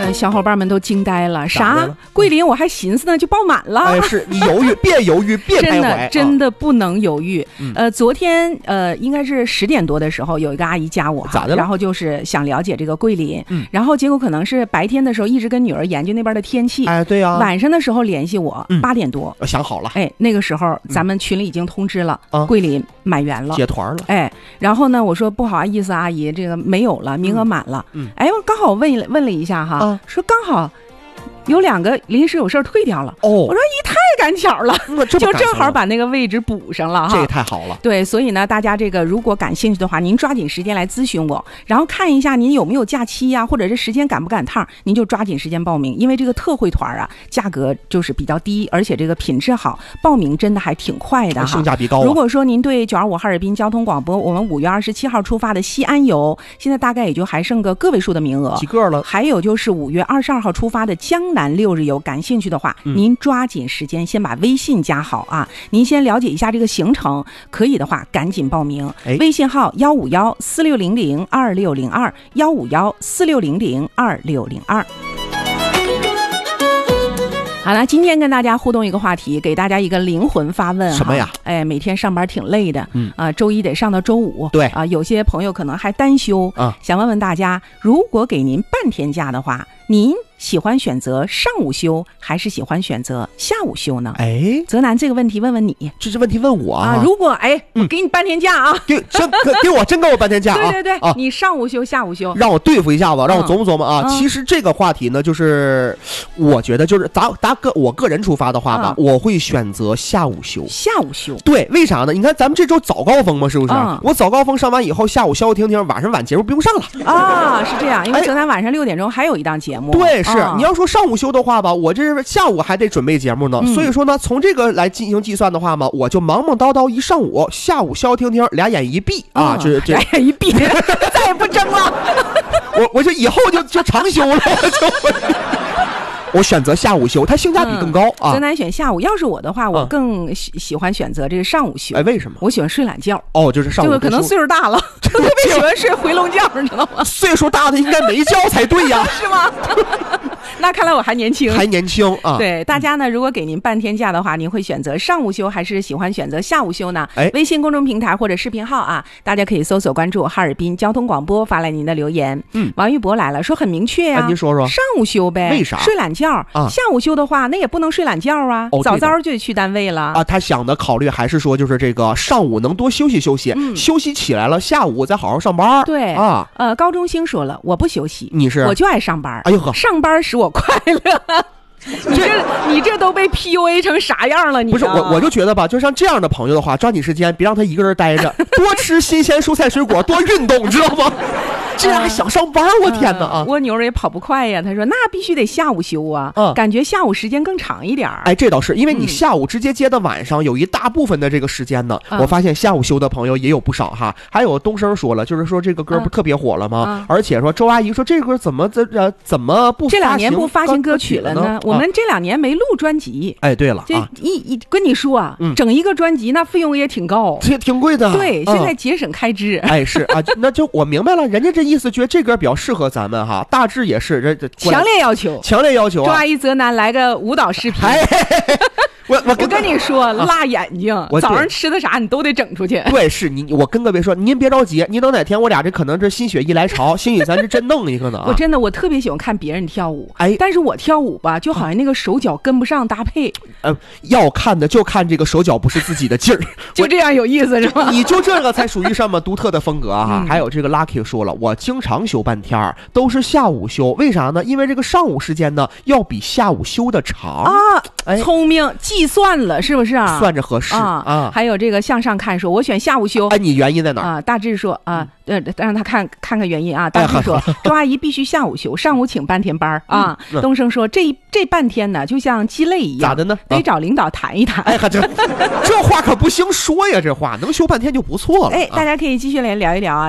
小伙伴们都惊呆了，啥？桂林我还寻思呢，就爆满了。 哎，是你犹豫，别犹豫，别徘徊， 真的不能犹豫。昨天应该是10点多的时候，有一个阿姨加我， 咋的了？ 然后就是想了解这个桂林，然后结果可能是白天的时候一直跟女儿研究那边的天气， 哎，对呀， 晚上的时候联系我，8点多， 想好了， 哎，那个时候咱们群里已经通知了，桂林满员了， 结团了， 哎，然后呢，我说不好意思，阿姨，这个没有了，名额满了，哎，我刚好问了一下哈，说刚好有2个临时有事退掉了，我说姨太赶巧了，就正好把那个位置补上了哈， 这也太好了。 对，所以呢，大家这个如果感兴趣的话，您抓紧时间来咨询我，然后看一下您有没有假期呀，或者是时间赶不赶趟，您就抓紧时间报名，因为这个特惠团啊，价格就是比较低，而且这个品质好，报名真的还挺快的哈， 性价比高。 如果说您对925哈尔滨交通广播，我们5月27号出发的西安游，现在大概也就还剩个个位数的名额， 几个了。 还有就是5月22号出发的江南6日游，感兴趣的话，您抓紧时间先把微信加好啊，您先了解一下这个行程，可以的话赶紧报名。微信号15146002602，15146002602。好了，今天跟大家互动一个话题，给大家一个灵魂发问。 什么呀？ 哎，每天上班挺累的，周一得上到周五， 对啊，有些朋友可能还单休啊，想问问大家，如果给您半天假的话，您喜欢选择上午休还是喜欢选择下午休呢？ 哎， 泽南这个问题问问你， 这是问题问我啊？ 如果我给你半天假啊， 给我半天假啊？ 对啊，你上午休下午休， 让我对付一下子，让我琢磨琢磨啊。其实这个话题呢，就是我觉得就是我个人出发的话吧，我会选择下午休。 下午休， 对，为啥呢？你看咱们这周早高峰嘛，是不是？我早高峰上完以后，下午消消停停，晚上晚节目不用上了啊。是这样，因为泽南晚上6点钟还有一档节目。 对，是你要说上午休的话吧，我这下午还得准备节目呢，所以说呢，从这个来进行计算的话嘛，我就忙忙叨叨一上午，下午消消停停，俩眼一闭啊，这俩眼一闭，再也不争了。 我就以后就长休了，我选择下午休，它性价比更高啊。 泽南选下午，要是我的话，我更喜欢选择这个上午休。 哎，为什么？ 我喜欢睡懒觉。 就是上午。 就是可能岁数大了，特别喜欢睡回笼觉，你知道吗？ 岁数大的应该没觉才对呀， 是吗？那看来我还年轻， 啊。 对，大家呢，如果给您半天假的话，您会选择上午休还是喜欢选择下午休呢？微信公众平台或者视频号啊，大家可以搜索关注哈尔滨交通广播，发来您的留言。王玉博来了，说很明确呀， 您说说， 上午休呗。 为啥？ 睡懒觉啊？下午休的话，那也不能睡懒觉啊，早早就得去单位了啊。他想的考虑还是说，就是这个上午能多休息休息，休息起来了，下午再好好上班。 对啊，高中兴说了，我不休息，我就爱上班。 哎呦呵， 上班使我快乐。你这都被 PUA 成啥样了？你不是我就觉得吧，就像这样的朋友的话，抓紧时间，别让他一个人待着，多吃新鲜蔬菜水果，多运动，知道吗？这还想上班，我天哪啊！ 蜗牛也跑不快呀。他说那必须得下午休啊，感觉下午时间更长一点。 哎，这倒是，因为你下午直接接到晚上，有一大部分的这个时间呢。我发现下午休的朋友也有不少哈。还有东升说了，就是说这个歌不特别火了吗？而且说周阿姨说这歌怎么不这2年不发行歌曲了呢？我们这2年没录专辑。 哎，对了， 这跟你说啊，整一个专辑那费用也挺高， 这挺贵的。 对，现在节省开支。 哎，是啊，那就我明白了，人家这意思觉得这歌比较适合咱们哈，大致也是强烈要求周阿姨泽南来个舞蹈视频。我跟你说，辣眼睛，早上吃的啥你都得整出去。 对，是我跟各位说，您别着急，您等哪天我俩这可能这心血一来潮，兴许咱是真弄一个呢。 我特别喜欢看别人跳舞，但是我跳舞吧，就好像那个手脚跟不上搭配。 要看的就看这个手脚不是自己的劲儿， 就这样有意思是吧？ 你就这个才属于什么独特的风格啊！还有这个 Lucky 说了，我经常休半天，都是下午休，为啥呢？因为这个上午时间呢要比下午休的长啊。聪明。计算了是不是啊？ 算着合适啊。 还有这个向上看说，我选下午休。 哎，你原因在哪啊？大致说啊，让他看看原因啊。大致说，周阿姨必须下午休，上午请半天班啊。东升说，这半天呢，就像鸡肋一样， 咋的呢？ 得找领导谈一谈。 哎，这话可不行说呀，这话能休半天就不错了。 哎，大家可以继续来聊一聊啊。